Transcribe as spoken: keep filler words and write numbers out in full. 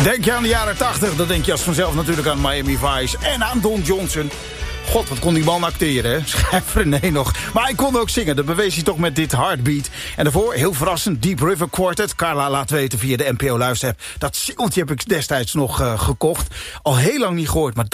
Denk je aan de jaren tachtig, dan denk je als vanzelf natuurlijk aan Miami Vice en aan Don Johnson. God, wat kon die man acteren, hè? Schrijf René nog. Maar hij kon ook zingen, dat bewees hij toch met dit Heartbeat. En daarvoor, heel verrassend, Deep River Quartet. Carla laat weten via de N P O Luisterapp. Dat singeltje heb ik destijds nog uh, gekocht. Al heel lang niet gehoord, maar dat